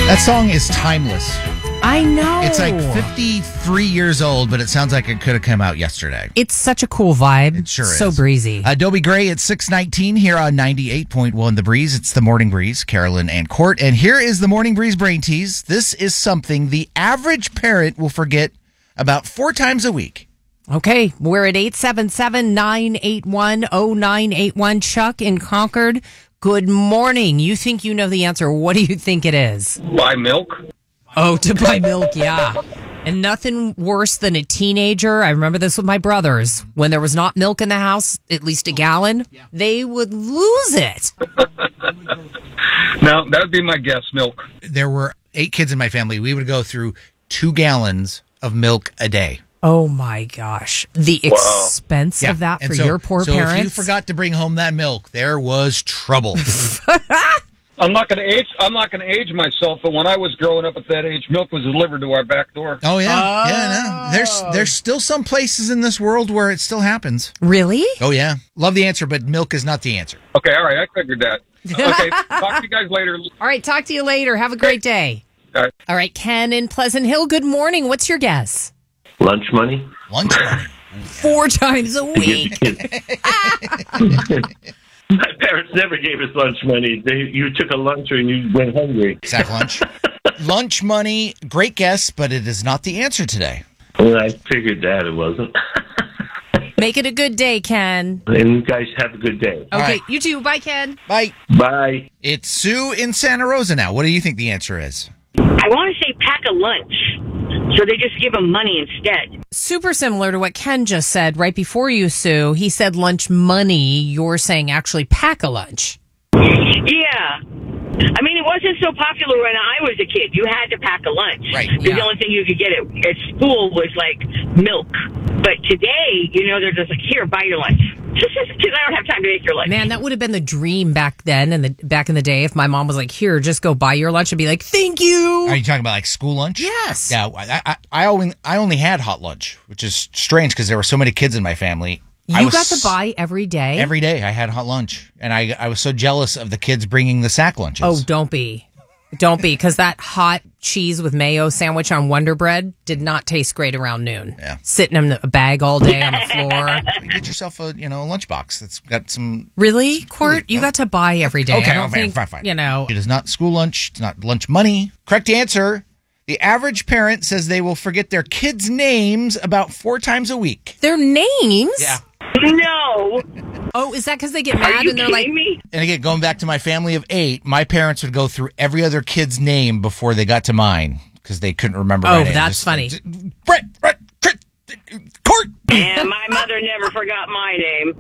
That song is timeless. I know. It's like 53 years old, but it sounds like it could have come out yesterday. It's such a cool vibe. It sure is. So breezy. Adobe Gray at 6:19 here on 98.1 The Breeze. It's the Morning Breeze, Carolyn and Court. And here is the Morning Breeze Brain Tease. This is something the average parent will forget about 4 times a week. Okay, we're at 877-981-0981. Chuck in Concord, good morning. You think you know the answer. What do you think it is? Buy milk. Oh, to buy milk, yeah. And nothing worse than a teenager. I remember this with my brothers. When there was not milk in the house, at least a gallon, they would lose it. No, that would be my guess, milk. There were 8 kids in my family. We would go through 2 gallons of milk a day. Oh, my gosh. The expense of that for your poor parents. So if you forgot to bring home that milk, there was trouble. I'm not going to age myself, but when I was growing up at that age, milk was delivered to our back door. Oh, yeah. Yeah, no. There's still some places in this world where it still happens. Really? Oh, yeah. Love the answer, but milk is not the answer. Okay, all right. I figured that. Okay, talk to you guys later. All right, talk to you later. Have a great day. All right, Ken in Pleasant Hill, good morning. What's your guess? Lunch money? Lunch money. 4 times a week. My parents never gave us lunch money. You took a lunch and you went hungry. Sack lunch. Lunch money, great guess, but it is not the answer today. Well, I figured that it wasn't. Make it a good day, Ken. And you guys have a good day. Okay, right. You too. Bye, Ken. Bye. Bye. It's Sue in Santa Rosa now. What do you think the answer is? I want to say pack a lunch. So they just give them money instead. Super similar to what Ken just said right before you, Sue. He said lunch money. You're saying actually pack a lunch. Yeah. I mean, it wasn't so popular when I was a kid. You had to pack a lunch. Right. The only thing you could get at school was like milk. But today, they're just like, here, buy your lunch. Just because I don't have time to make your lunch. Man, that would have been the dream back then and back in the day if my mom was like, here, just go buy your lunch and be like, thank you. Are you talking about like school lunch? Yes. Yeah, I only had hot lunch, which is strange because there were so many kids in my family. You got to buy every day? Every day I had hot lunch. And I was so jealous of the kids bringing the sack lunches. Oh, don't be. Don't be, because that hot cheese with mayo sandwich on Wonder Bread did not taste great around noon. Yeah. Sitting in a bag all day on the floor. You get yourself a lunchbox that's got some... Really, Court? You got to buy every day. Okay, I don't think, fine. It is not school lunch. It's not lunch money. Correct answer. The average parent says they will forget their kids' names about 4 times a week. Their names? Yeah. No. Oh, is that because they get mad Are you and they're like... me? And again, going back to my family of 8, my parents would go through every other kid's name before they got to mine because they couldn't remember my name. Oh, that's funny. Brett, Court. And my mother never forgot my name.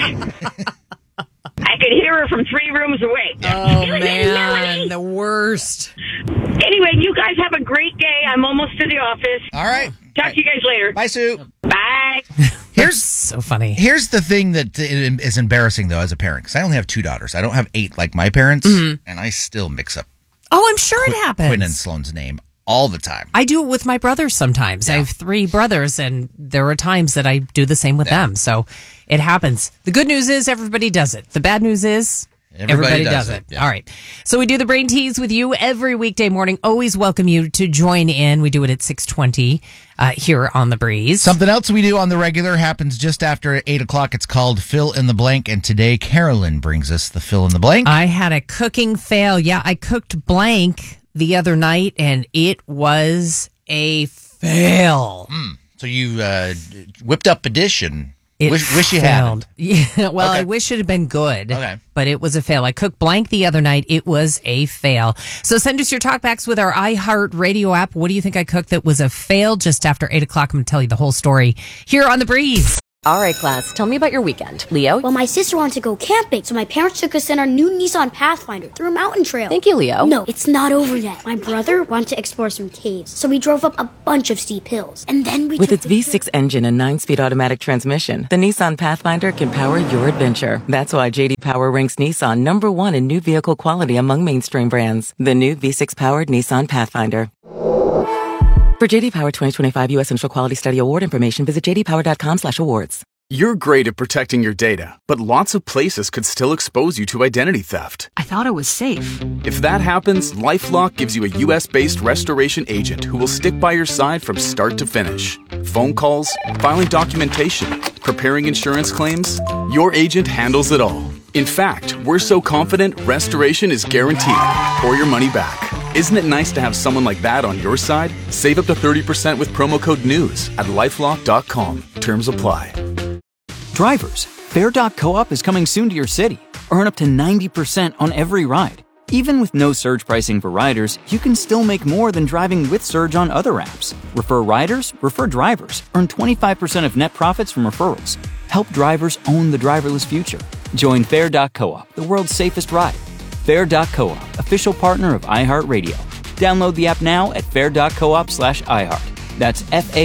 I could hear her from 3 rooms away. Oh, man, the worst. Anyway, you guys have a great day. I'm almost to the office. All right. Talk to you guys later. Bye, Sue. Bye. Here's so funny. Here's the thing that is embarrassing, though, as a parent, because I only have 2 daughters. I don't have 8 like my parents, and I still mix up Oh, I'm sure it happens. Quinn and Sloane's name all the time. I do it with my brothers sometimes. Yeah. I have 3 brothers, and there are times that I do the same with them. So it happens. The good news is everybody does it. The bad news is everybody does it. Yeah. All right. So we do the Brain Tease with you every weekday morning. Always welcome you to join in. We do it at 6:20 here on The Breeze. Something else we do on the regular happens just after 8 o'clock. It's called Fill in the Blank, and today Carolyn brings us the Fill in the Blank. I had a cooking fail. Yeah, I cooked blank the other night, and it was a fail. So you whipped up a dish and It wish you failed. hadn't. Yeah, well, Okay. I wish it had been good. Okay. But it was a fail. I cooked blank the other night. It was a fail. So send us your talkbacks with our iHeart Radio app. What do you think I cooked that was a fail? Just after 8 o'clock, I'm going to tell you the whole story here on The Breeze. All right, class, tell me about your weekend. Leo? Well, my sister wanted to go camping, so my parents took us in our new Nissan Pathfinder through a mountain trail. Thank you, Leo. No, it's not over yet. My brother wanted to explore some caves, so we drove up a bunch of steep hills. And then we With took its V6 engine and 9-speed automatic transmission, the Nissan Pathfinder can power your adventure. That's why J.D. Power ranks Nissan #1 in new vehicle quality among mainstream brands. The new V6-powered Nissan Pathfinder. For J.D. Power 2025 U.S. Central Quality Study Award information, visit jdpower.com/awards. You're great at protecting your data, but lots of places could still expose you to identity theft. I thought it was safe. If that happens, LifeLock gives you a U.S.-based restoration agent who will stick by your side from start to finish. Phone calls, filing documentation, preparing insurance claims, your agent handles it all. In fact, we're so confident restoration is guaranteed or your money back. Isn't it nice to have someone like that on your side? Save up to 30% with promo code NEWS at LifeLock.com. Terms apply. Drivers, Fare.coop is coming soon to your city. Earn up to 90% on every ride. Even with no surge pricing for riders, you can still make more than driving with Surge on other apps. Refer riders, refer drivers. Earn 25% of net profits from referrals. Help drivers own the driverless future. Join Fare.coop, the world's safest ride. Fare.coop, official partner of iHeartRadio. Download the app now at fare.coop/iHeart. That's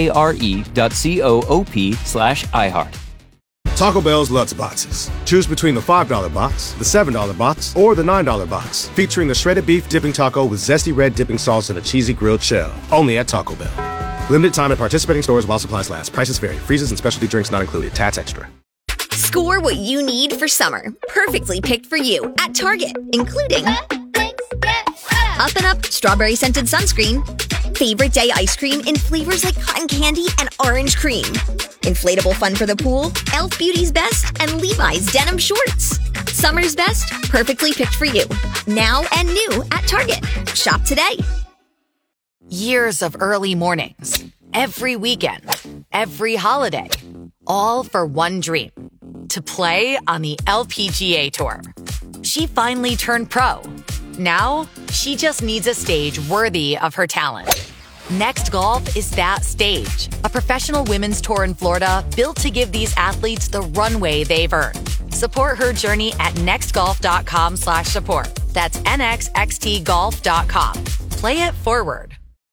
FARE.coop/iHeart. Taco Bell's Lutz Boxes. Choose between the $5 box, the $7 box, or the $9 box, featuring a shredded beef dipping taco with zesty red dipping sauce and a cheesy grilled shell. Only at Taco Bell. Limited time at participating stores while supplies last. Prices vary. Freezes and specialty drinks not included. Tats extra. Score what you need for summer. Perfectly picked for you at Target, including Up and Up strawberry scented sunscreen, favorite day ice cream in flavors like cotton candy and orange cream, inflatable fun for the pool, Elf Beauty's Best, and Levi's denim shorts. Summer's best, perfectly picked for you. Now and new at Target. Shop today. Years of early mornings, every weekend, every holiday, all for one dream, to play on the LPGA Tour. She finally turned pro. Now, she just needs a stage worthy of her talent. Next Golf is that stage, a professional women's tour in Florida built to give these athletes the runway they've earned. Support her journey at nextgolf.com/support. That's nxxtgolf.com. Play it forward.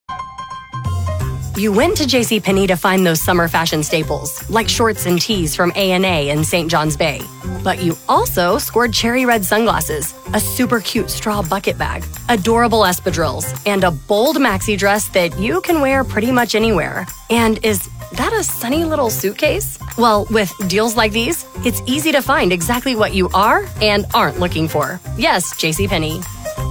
You went to JCPenney to find those summer fashion staples, like shorts and tees from A&A and St. John's Bay. But you also scored cherry red sunglasses, a super cute straw bucket bag, adorable espadrilles, and a bold maxi dress that you can wear pretty much anywhere. And is that a sunny little suitcase? Well, with deals like these, it's easy to find exactly what you are and aren't looking for. Yes, JCPenney.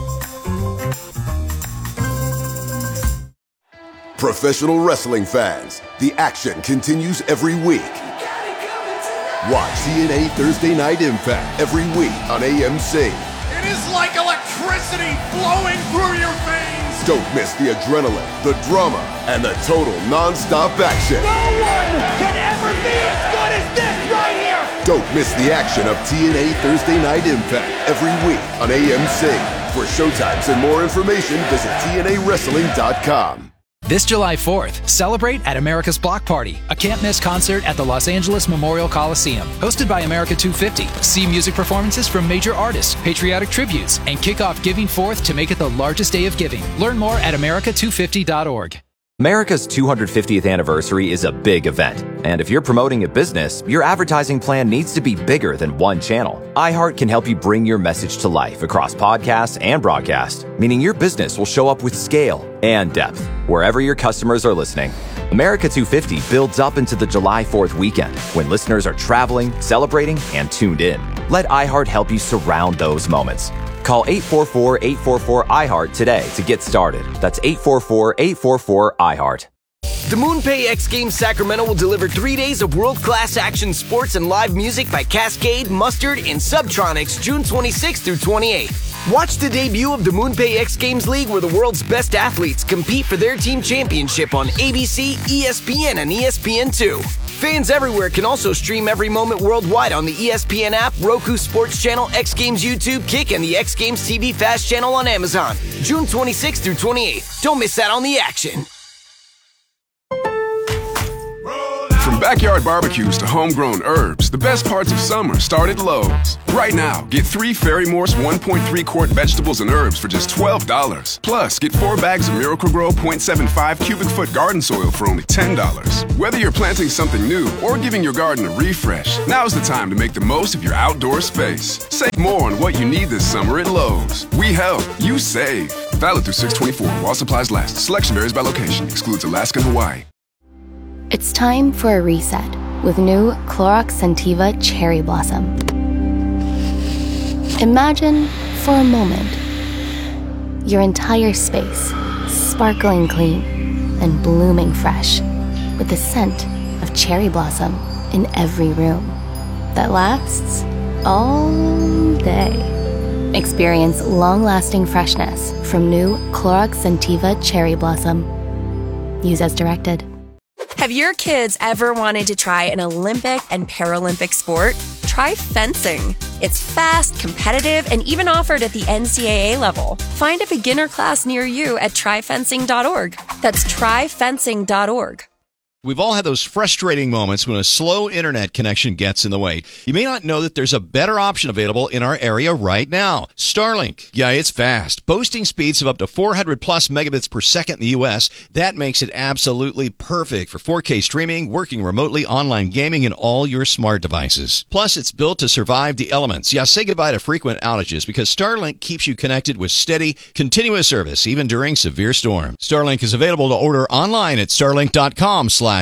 Professional wrestling fans, the action continues every week. Watch TNA Thursday Night Impact every week on AMC. It is like electricity flowing through your veins. Don't miss the adrenaline, the drama, and the total non-stop action. No one can ever be as good as this right here. Don't miss the action of TNA Thursday Night Impact every week on AMC. For showtimes and more information, visit TNAWrestling.com. This July 4th, celebrate at America's Block Party, a can't-miss concert at the Los Angeles Memorial Coliseum. Hosted by America 250. See music performances from major artists, patriotic tributes, and kick off Giving Forth to make it the largest day of giving. Learn more at america250.org. America's 250th anniversary is a big event. And if you're promoting a business, your advertising plan needs to be bigger than one channel. iHeart can help you bring your message to life across podcasts and broadcast, meaning your business will show up with scale and depth wherever your customers are listening. America 250 builds up into the July 4th weekend when listeners are traveling, celebrating, and tuned in. Let iHeart help you surround those moments. Call 844-844-iHeart today to get started. That's 844-844-iHeart. The MoonPay X Games Sacramento will deliver 3 days of world-class action sports and live music by Cascade, Mustard, and Subtronics June 26th through 28th. Watch the debut of the MoonPay X Games League where the world's best athletes compete for their team championship on ABC, ESPN, and ESPN2. Fans everywhere can also stream every moment worldwide on the ESPN app, Roku Sports Channel, X Games YouTube, Kick, and the X Games TV Fast channel on Amazon. June 26th through 28th. Don't miss out on the action. From backyard barbecues to homegrown herbs, the best parts of summer start at Lowe's. Right now, get 3 Ferry Morse 1.3 quart vegetables and herbs for just $12. Plus, get 4 bags of Miracle-Gro 0.75 cubic foot garden soil for only $10. Whether you're planting something new or giving your garden a refresh, now's the time to make the most of your outdoor space. Save more on what you need this summer at Lowe's. We help, you save. Valid through 6/24 while supplies last. Selection varies by location. Excludes Alaska and Hawaii. It's time for a reset. with new Clorox Scentiva Cherry Blossom. Imagine, for a moment, your entire space sparkling clean and blooming fresh with the scent of cherry blossom in every room that lasts all day. Experience long-lasting freshness from new Clorox Scentiva Cherry Blossom. Use as directed. Have your kids ever wanted to try an Olympic and Paralympic sport? Try fencing. It's fast, competitive, and even offered at the NCAA level. Find a beginner class near you at tryfencing.org. That's tryfencing.org. We've all had those frustrating moments when a slow internet connection gets in the way. You may not know that there's a better option available in our area right now. Starlink. Yeah, it's fast. Boasting speeds of up to 400 plus megabits per second in the U.S. That makes it absolutely perfect for 4K streaming, working remotely, online gaming, and all your smart devices. Plus, it's built to survive the elements. Yeah, say goodbye to frequent outages because Starlink keeps you connected with steady, continuous service, even during severe storms. Starlink is available to order online at starlink.com/radio.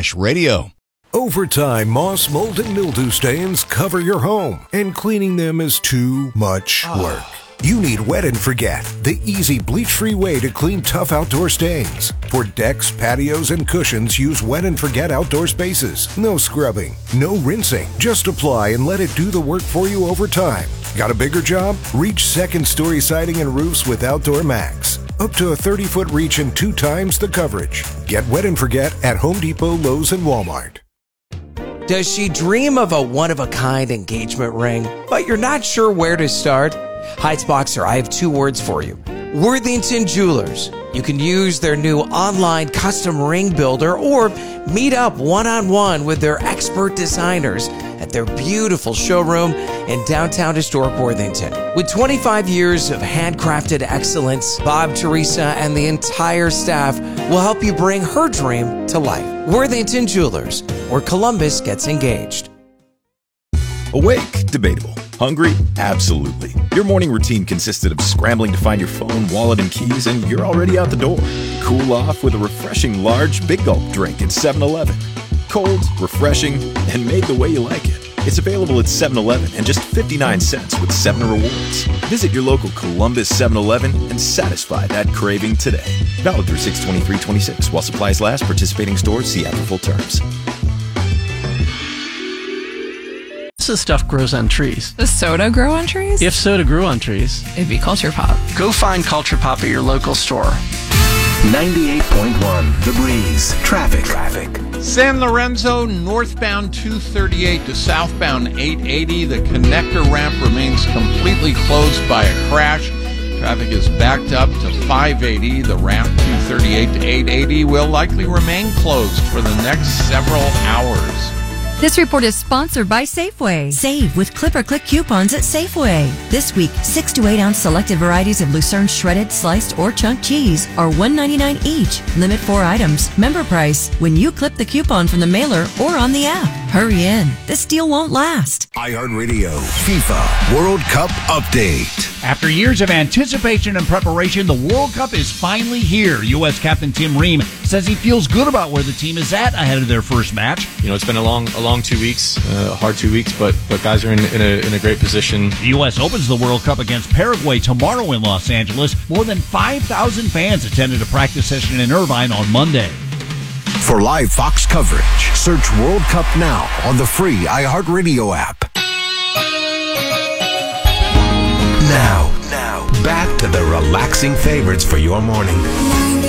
Over time, moss, mold, and mildew stains cover your home, and cleaning them is too much work. You need Wet and Forget, the easy bleach-free way to clean tough outdoor stains. For decks, patios, and cushions, use Wet and Forget outdoor spaces. No scrubbing, no rinsing. Just apply and let it do the work for you over time. Got a bigger job? Reach second-story siding and roofs with Outdoor Max. Up to a 30-foot reach and 2 times the coverage. Get Wet and Forget at Home Depot, Lowe's, and Walmart. Does she dream of a one-of-a-kind engagement ring, but you're not sure where to start? Heights Boxer, I have 2 words for you. Worthington Jewelers. You can use their new online custom ring builder or meet up one-on-one with their expert designers at their beautiful showroom in downtown historic Worthington. With 25 years of handcrafted excellence, Bob, Teresa, and the entire staff will help you bring her dream to life. Worthington Jewelers, where Columbus gets engaged. Awake? Debatable. Hungry? Absolutely. Your morning routine consisted of scrambling to find your phone, wallet, and keys, and you're already out the door. Cool off with a refreshing large Big Gulp drink at 7-Eleven. Cold, refreshing, and made the way you like it. It's available at 7-Eleven and just 59 cents with 7 rewards. Visit your local Columbus 7-Eleven and satisfy that craving today. Valid through 6/23/26 while supplies last. Participating stores see after full terms. This stuff grows on trees. Does soda grow on trees? If soda grew on trees, it'd be Culture Pop. Go find Culture Pop at your local store. 98.1 The Breeze. Traffic. San Lorenzo, northbound 238 to southbound 880. The connector ramp remains completely closed by a crash. Traffic is backed up to 580. The ramp 238 to 880 will likely remain closed for the next several hours. This report is sponsored by Safeway. Save with Clip or Click coupons at Safeway. This week, 6 to 8 ounce selected varieties of Lucerne shredded, sliced, or chunk cheese are $1.99 each. Limit 4 items. Member price when you clip the coupon from the mailer or on the app. Hurry in. This deal won't last. iHeartRadio FIFA World Cup Update. After years of anticipation and preparation, the World Cup is finally here. U.S. Captain Tim Ream says he feels good about where the team is at ahead of their first match. You know, it's been a long 2 weeks, hard 2 weeks, but guys are in a great position. The U.S. opens the World Cup against Paraguay tomorrow in Los Angeles. More than 5,000 fans attended a practice session in Irvine on Monday. For live Fox coverage, search World Cup now on the free iHeartRadio app. Now, back to the relaxing favorites for your morning.